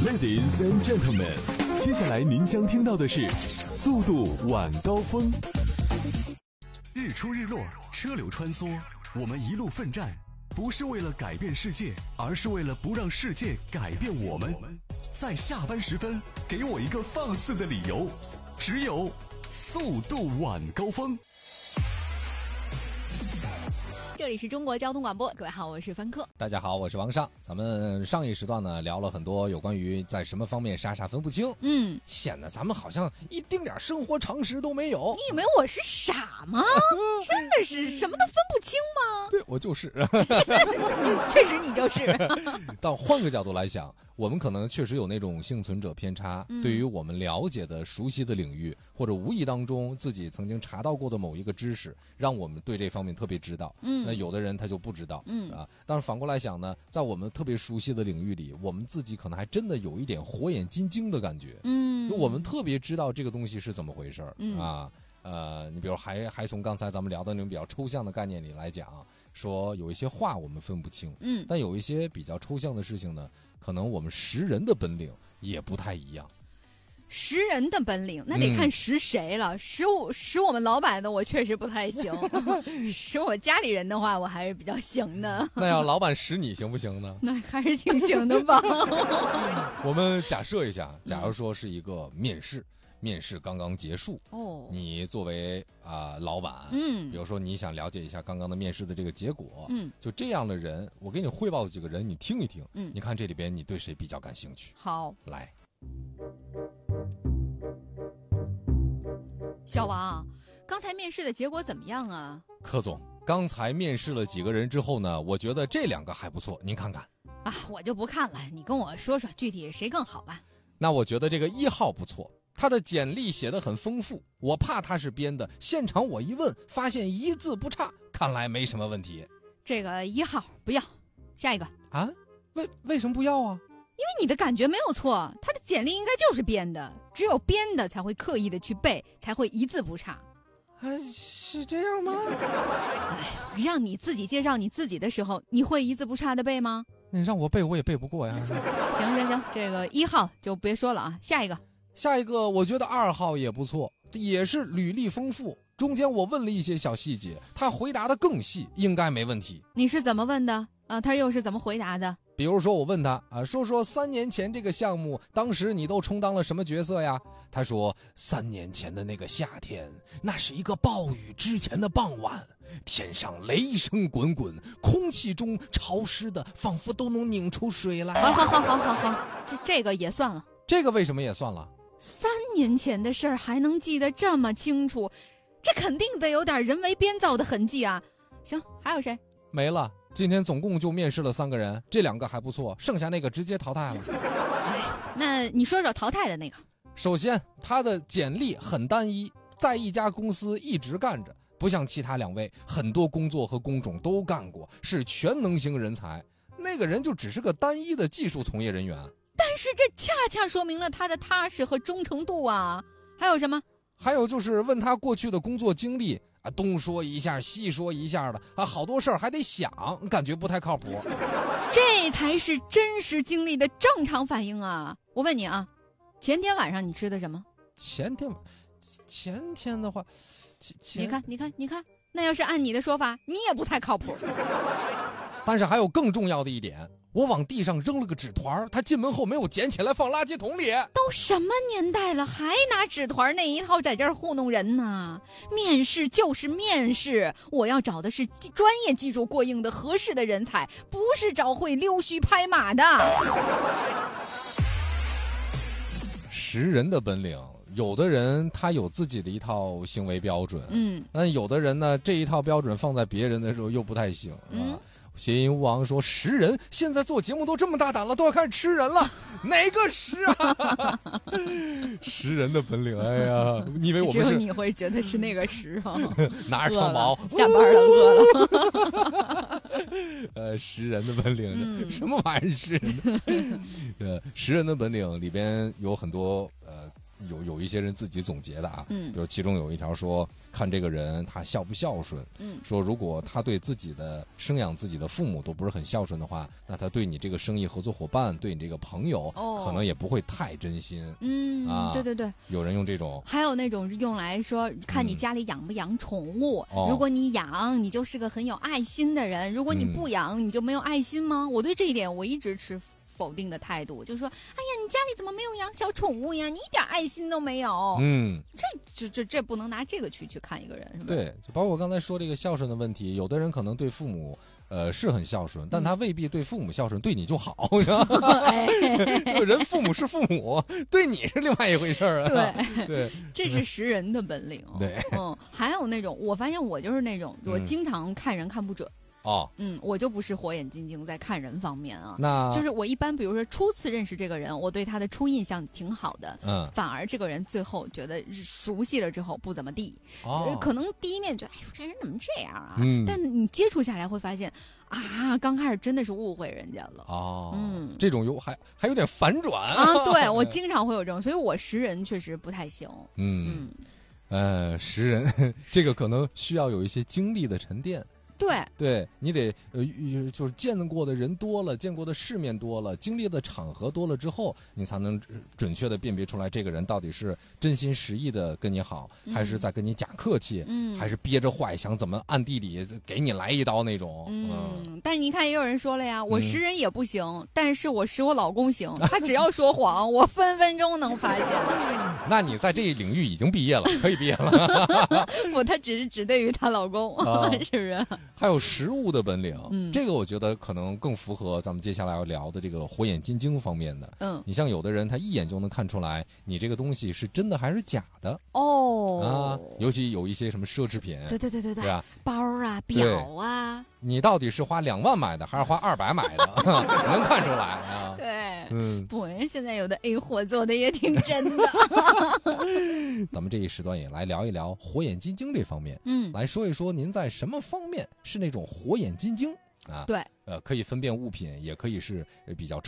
Ladies and gentlemen， 接下来您将听到的是速度晚高峰。日出日落，车流穿梭，我们一路奋战，不是为了改变世界，而是为了不让世界改变我们。在下班时分，给我一个放肆的理由，只有速度晚高峰。 这里是中国交通广播，各位好，我是凡客。 大家好，我是王尚。咱们上一时段呢聊了很多有关于在什么方面傻傻分不清，显得咱们好像一丁点生活常识都没有。 你以为我是傻吗？真的是什么都分不清吗？ 对，我就是。 确实你就是。 但换个角度来想，我们可能确实有那种幸存者偏差，对于我们了解的熟悉的领域，或者无意当中自己曾经查到过的某一个知识，让我们对这方面特别知道。那有的人他就不知道，但是反过来想呢，在我们特别熟悉的领域里，我们自己可能还真的有一点火眼金睛的感觉。我们特别知道这个东西是怎么回事啊。你比如还从刚才咱们聊的那种比较抽象的概念里来讲，说有一些话我们分不清，但有一些比较抽象的事情呢，可能我们识人的本领也不太一样。 识人的本领那得看识谁了，识我们老板的我确实不太行，识我家里人的话我还是比较行的。 那要老板识你行不行呢？ 那还是挺行的吧。 我们假设一下，假如说是一个面试刚刚结束，你作为老板，比如说你想了解一下刚刚的面试的这个结果，就这样的人，我给你汇报几个人，你听一听，你看这里边你对谁比较感兴趣？ 好， 来， 小王，刚才面试的结果怎么样啊？ 柯总，刚才面试了几个人之后呢，我觉得这两个还不错，您看看。 我就不看了，你跟我说说具体谁更好吧。 那我觉得这个1号不错。他的简历写得很丰富，我怕他是编的，现场我一问发现一字不差，看来没什么问题。 这个1号不要，下一个啊？为什么不要啊？ 因为你的感觉没有错，他的简历应该就是编的，只有编的才会刻意的去背，才会一字不差。 是这样吗？ 让你自己介绍你自己的时候，你会一字不差的背吗？ 你让我背我也背不过呀。 行，这个1号就别说了啊，下一个我觉得2号也不错，也是履历丰富，中间我问了一些小细节，他回答的更细，应该没问题。 你是怎么问的啊？他又是怎么回答的？ 比如说我问他说3年前这个项目，当时你都充当了什么角色呀？他说3年前的那个夏天，那是一个暴雨之前的傍晚，天上雷声滚滚，空气中潮湿的仿佛都能拧出水来。 好，这个也算了。 这个为什么也算了 ？3年前的事儿还能记得这么清楚，这肯定得有点人为编造的痕迹啊。行，还有谁？ 没了，今天总共就面试了3个人，这2个还不错，剩下那个直接淘汰了。 那你说说淘汰的那个。 首先，他的简历很单一，在一家公司一直干着，不像其他2位，很多工作和工种都干过，是全能型人才。那个人就只是个单一的技术从业人员。 但是这恰恰说明了他的踏实和忠诚度啊！还有什么？ 还有就是问他过去的工作经历东说一下西说一下的好多事儿还得想，感觉不太靠谱。 这才是真实经历的正常反应啊！我问你啊，前天晚上你吃的什么？前天的话， 你看，那要是按你的说法，你也不太靠谱。 但是还有更重要的一点，我往地上扔了个纸团，他进门后没有捡起来放垃圾桶里。 都什么年代了，还拿纸团那一套在这儿糊弄人呢？面试就是面试，我要找的是专业技术过硬的合适的人才，不是找会溜须拍马的。 识人的本领，有的人他有自己的一套行为标准，但有的人呢，这一套标准放在别人的时候又不太行谐音吴王说识人，现在做节目都这么大胆了，都要开始吃人了，哪个识啊？识人的本领，哎呀，你以为我们是？ 只有你会觉得是那个识啊？ 拿着长矛， 下班了，饿了。识人的本领，什么玩意儿识人的？识人的本领里边有很多有一些人自己总结的啊， 嗯比如其中有一条说，看这个人他孝不孝顺，说如果他对自己的生养自己的父母都不是很孝顺的话，那他对你这个生意合作伙伴，对你这个朋友，可能也不会太真心。 对对对， 有人用这种， 还有那种用来说看你家里养不养宠物，如果你养，你就是个很有爱心的人；如果你不养，你就没有爱心吗？我对这一点我一直持否定的态度，就是说，哎呀，你家里怎么没有养小宠物呀？你一点爱心都没有。这不能拿这个去看一个人，是吧？ 对，就包括我刚才说这个孝顺的问题，有的人可能对父母。是很孝顺，但他未必对父母孝顺，对你就好。人父母是父母，对你是另外一回事儿啊。对， 这是识人的本领。 对， 还有那种，我发现我就是那种，我经常看人看不准。我就不是火眼金睛在看人方面啊， 那就是我一般比如说初次认识这个人，我对他的初印象挺好的，反而这个人最后觉得熟悉了之后不怎么地，可能第一面觉得哎呦这人怎么这样啊，但你接触下来会发现啊，刚开始真的是误会人家了。 这种还有点反转啊，对我经常会有这种，所以我识人确实不太行。 识人这个可能需要有一些经历的沉淀。对，你得就是见过的人多了，见过的世面多了，经历的场合多了之后，你才能准确的辨别出来这个人到底是真心实意的跟你好，还是在跟你假客气，还是憋着坏想怎么暗地里给你来一刀那种。 但是你看也有人说了呀，我识人也不行，但是我识我老公行，他只要说谎，我分分钟能发现。 那你在这一领域已经毕业了，可以毕业了。 不，他只是只对于她老公，是不是？ 还有识物的本领，这个我觉得可能更符合咱们接下来要聊的这个火眼金睛方面的。你像有的人他一眼就能看出来你这个东西是真的还是假的。尤其有一些什么奢侈品， 对吧？ 包啊，表啊， 你到底是花2万买的还是花200买的，能看出来啊。 对，不，人现在有的 A 货做的也挺真的。 咱们这一时段也来聊一聊火眼金睛这方面，来说一说您在什么方面是那种火眼金睛啊？ 对， 可以分辨物品，也可以是比较